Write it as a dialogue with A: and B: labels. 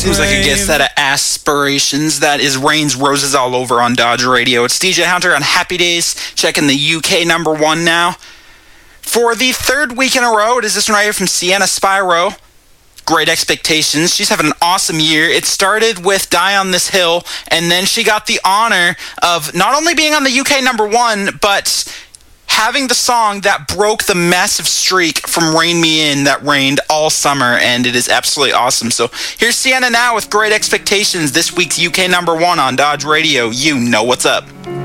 A: Seems like a good set of aspirations. That is Rain's Roses All Over on Dodge Radio. It's DJ Hunter on Happy Days, checking the UK number one now. For the third week in a row, it is this one right here from Sienna Spyro. Great Expectations. She's having an awesome year. It started with Die on This Hill, and then she got the honor of not only being on the UK number one, but having the song that broke the massive streak from Rain Me In that reigned all summer, and it is absolutely awesome. So here's Sienna now with Great Expectations, this week's UK number one on Dodge Radio. You know what's up.